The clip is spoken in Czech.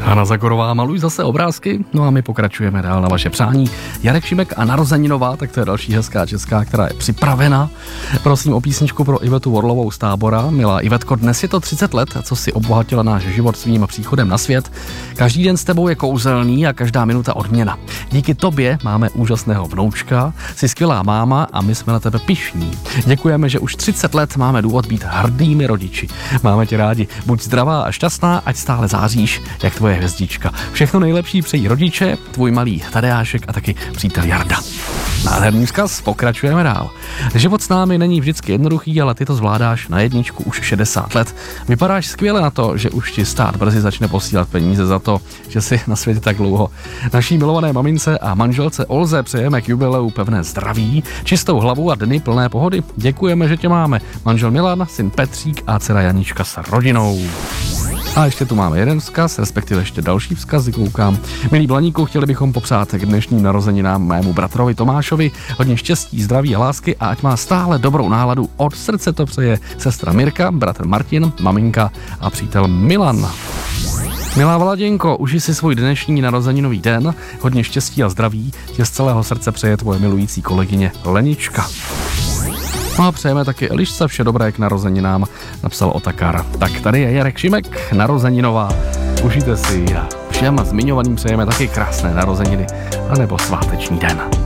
Hana Zagorová, maluj zase obrázky, no a my pokračujeme dál na vaše přání. Jarek Šimek a narozeninová, tak to je další hezká česká, která je připravena. Prosím o písničku pro Ivetu Worlovou z Tábora. Milá Ivetko, dnes je to 30 let, co si obohatila náš život svým příchodem na svět. Každý den s tebou je kouzelný a každá minuta odměna. Díky tobě máme úžasného vnoučka, jsi skvělá máma a my jsme na tebe pyšní. Děkujeme, že už 30 let máme důvod být hrdými rodiči. Máme tě rádi, buď zdravá a šťastná, ať stále záříš, jak tvoje hvězdička. Všechno nejlepší přejí rodiče, tvůj malý Tadeášek a taky přítel Jarda. Nádherný vzkaz, pokračujeme dál. Život s námi není vždycky jednoduchý, ale ty to zvládáš na jedničku už 60 let. Vypadáš skvěle na to, že už ti stát brzy začne posílat peníze za to, že jsi na světě tak dlouho. Naší milované mamince a manželce Olze přejeme k jubileu pevné zdraví, čistou hlavu a dny plné pohody. Děkujeme, že tě máme. Manžel Milan, syn Petřík a dcera Janička s rodinou. A ještě tu máme jeden vzkaz, respektive ještě další vzkazy, koukám. Milí Blaníku, chtěli bychom popřát k dnešním narozeninám mému bratrovi Tomášovi hodně štěstí, zdraví a lásky a ať má stále dobrou náladu. Od srdce to přeje sestra Mirka, bratr Martin, maminka a přítel Milan. Milá Vladěnko, uži si svůj dnešní narozeninový den, hodně štěstí a zdraví, tě z celého srdce přeje tvoje milující kolegyně Lenička. No a přejeme taky Elišce vše dobré k narozeninám, napsal Otakar. Tak tady je Jarek Šimek, narozeninová. Užijte si a všem zmiňovaným přejeme taky krásné narozeniny, anebo sváteční den.